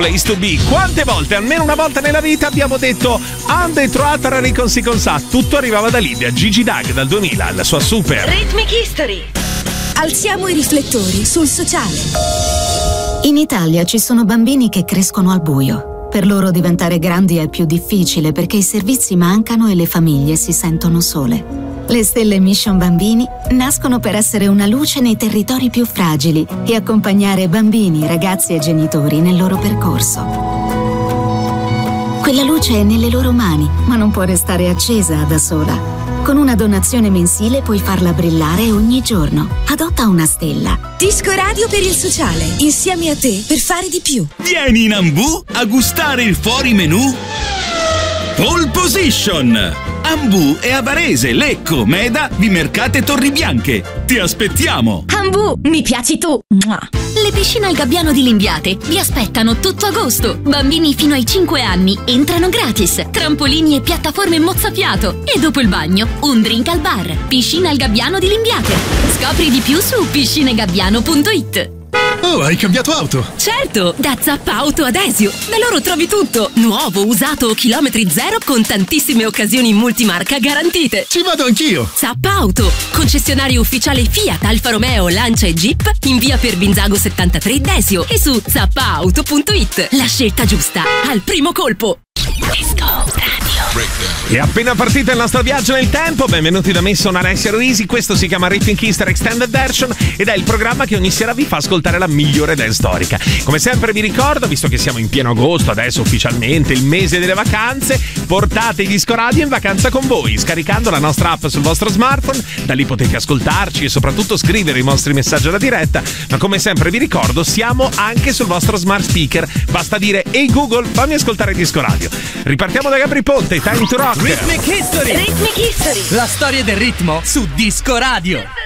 Place to be. Quante volte, almeno una volta nella vita, abbiamo detto Ande troata ricon si consà. Tutto arrivava da lì, da Gigi D'Ag dal 2000, la sua super Rhythmic History. Alziamo i riflettori sul sociale. In Italia ci sono bambini che crescono al buio. Per loro diventare grandi è più difficile perché i servizi mancano e le famiglie si sentono sole. Le stelle Mission Bambini nascono per essere una luce nei territori più fragili e accompagnare bambini, ragazzi e genitori nel loro percorso. Quella luce è nelle loro mani, ma non può restare accesa da sola. Con una donazione mensile puoi farla brillare ogni giorno. Adotta una stella. Disco Radio per il sociale, insieme a te per fare di più. Vieni in Ambu a gustare il fuori menù Pole Position. Ambu è a Varese, Lecco, Meda, Vimercate e Torribianche. Ti aspettiamo. Ambu, mi piaci tu. Mua. Le piscine al Gabbiano di Limbiate vi aspettano tutto agosto. Bambini fino ai 5 anni entrano gratis. Trampolini e piattaforme mozzafiato. E dopo il bagno, un drink al bar. Piscina al Gabbiano di Limbiate. Scopri di più su piscinegabbiano.it. Oh, hai cambiato auto? Certo, da Zappa Auto Adesio. Da loro trovi tutto. Nuovo, usato o chilometri zero con tantissime occasioni multimarca garantite. Ci vado anch'io. Zappa Auto, concessionario ufficiale Fiat, Alfa Romeo, Lancia e Jeep in via Perbinzago 73 Desio e su zappaauto.it. La scelta giusta al primo colpo. Disco Radio. È appena partito il nostro viaggio nel tempo. Benvenuti da me, sono Alessia Ruisi. Questo si chiama Rhythmic History Extended Version ed è il programma che ogni sera vi fa ascoltare la migliore dance storica. Come sempre vi ricordo, visto che siamo in pieno agosto, adesso ufficialmente il mese delle vacanze, portate i Disco Radio in vacanza con voi, scaricando la nostra app sul vostro smartphone. Da lì potete ascoltarci e soprattutto scrivere i vostri messaggi alla diretta. Ma come sempre vi ricordo, siamo anche sul vostro smart speaker. Basta dire ehi Google, fammi ascoltare Disco Radio. Ripartiamo da Gabri Ponte, Time to Rock. Rhythmic History. Rhythmic History. La storia del ritmo su Disco Radio.